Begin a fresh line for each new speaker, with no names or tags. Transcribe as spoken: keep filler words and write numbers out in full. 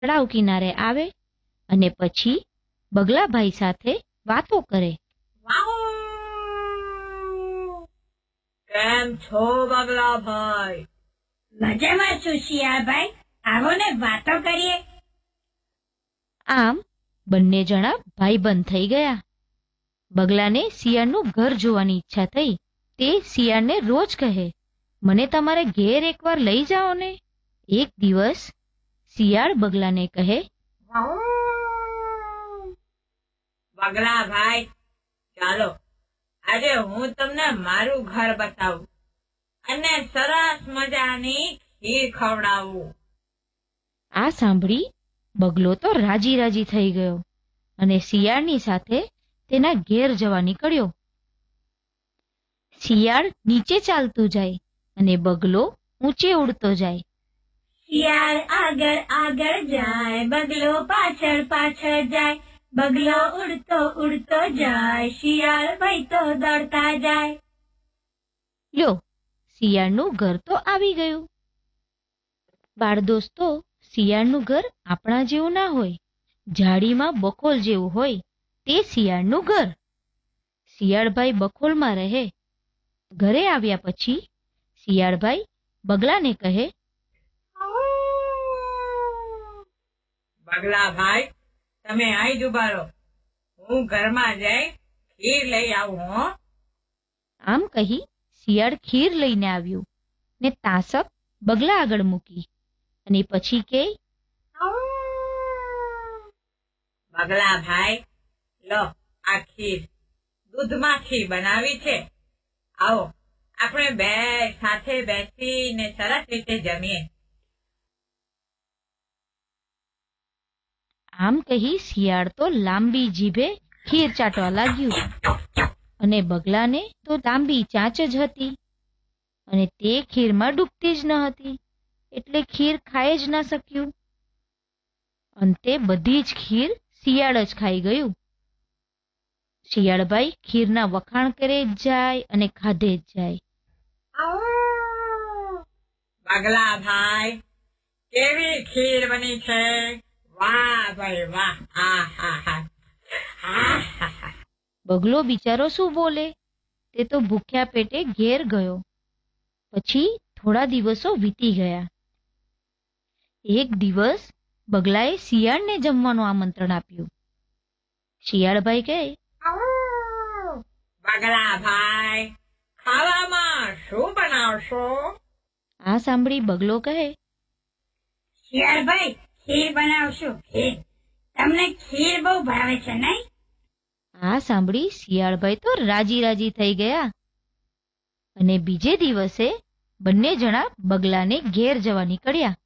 તળાવ કિનારે આવે અને પછી બગલાભાઈ સાથે વાતો કરે.
કેમ છો બગલાભાઈ?
મજામાં છું શિયાળભાઈ, આવો ને વાતો કરીએ.
આમ બંને જણા ભાઈબંધ થઈ ગયા. બગલાને શિયાળનું ઘર જોવાની ઈચ્છા થઈ. તે શિયાળને રોજ કહે, મને તમારે ઘેર એકવાર લઈ જાઓ ને. એક દિવસ શિયાળ બગલાને કહે,
બગલાભાઈ, ચાલો આજે હું તમને મારું ઘર બતાવું અને સરસ મજાની ખીર ખવડાવું.
આ સાંભળી બગલો તો રાજી રાજી થઈ ગયો અને શિયાળની સાથે તેના ઘેર જવા નીકળ્યો. શિયાળ નીચે ચાલતું જાય અને બગલો ઊંચે ઉડતો જાય.
શિયાળ આગળ આગળ જાય, બગલો પાછળ પાછળ જાય. બગલો ઉડતો ઉડતો જાય, શિયાળ ભાઈ તો દોડતા જાય.
લ્યો, શિયાળનું ઘર તો આવી ગયું. બાળ દોસ્તો, શિયાળનું ઘર આપણા જેવું ના હોય. ઝાડીમાં બખોલ જેવું હોય તે શિયાળનું ઘર. શિયાળભાઈ બખોલમાં રહે. ઘરે આવ્યા પછી શિયાળભાઈ બગલાને કહે,
બગલાભાઈ, તમે અહીં જ ઉભા રહો, હું ઘરમાં જઈ ખીર લઈ આવું. હો.
આમ કહી શિયાળ ખીર લઈને આવ્યું ને તાસક બગલા આગળ મૂકી અને પછી કે,
બગલાભાઈ, લો આ ખીર દૂધમાંથી બનાવી છે. આવો આપણે બે સાથે બેસીને સરસ રીતે જમીએ.
આમ કહી શિયાળ તો લાંબી જીભે ખીર ચાટવા લાગ્યું અને બગલાને તો લાંબી ચાંચ જ હતી અને તે ખીરમાં ડૂબતી જ ન હતી, એટલે ખીર ખાઈ જ ના શક્યું. અંતે બધી જ ખીર શિયાળ જ ખાઈ ગયું. શિયાળભાઈ ખીરના વખાણ કરે જ જાય અને ખાધે જ જાય.
બગલાભાઈ, કેવી ખીર બની છે! વાહ ભાઈ વાહ! હા હા હા હા હા.
બગલો બિચારો શું બોલે, તે તો ભૂખ્યા પેટે ઘેર ગયો. પછી થોડા દિવસો વીતી ગયા. એક દિવસ બગલાએ શિયાળને જમવાનું આમંત્રણ આપ્યું. શિયાળભાઈ કહે,
બગલાભાઈ, ખાવામાં શું બનાવશો?
આ સાંભળી બગલો કહે,
શિયાળભાઈ, ખીર બનાવશું. ખીર તમને ખીર બહુ ભાવે છે નહીં?
આ સાંભળી શિયાળભાઈ તો રાજી રાજી થઈ ગયા અને બીજે દિવસે બંને જણા બગલાને ઘેર જવા નીકળ્યા.